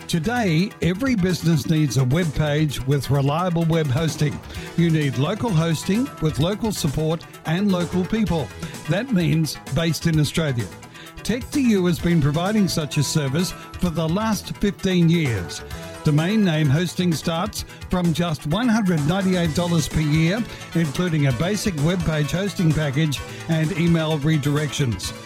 Today, every business needs a web page with reliable web hosting. You need local hosting with local support and local people. That means based in Australia. Tech2U has been providing such a service for the last 15 years. Domain name hosting starts from just $198 per year, including a basic web page hosting package and email redirections.